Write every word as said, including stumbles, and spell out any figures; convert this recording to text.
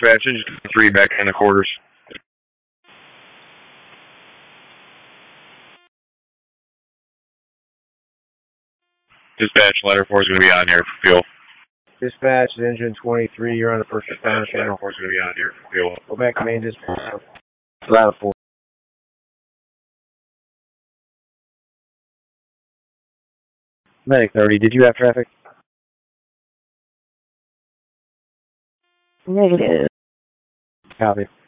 Dispatch, engine three back in the quarters. Dispatch, ladder four is going to be on here for fuel. Dispatch, engine twenty-three, you're on the first responder channel. Ladder four is going to be on here for fuel. Go back to main dispatch. Ladder four. Medic thirty, did you have traffic? Negative. Copy.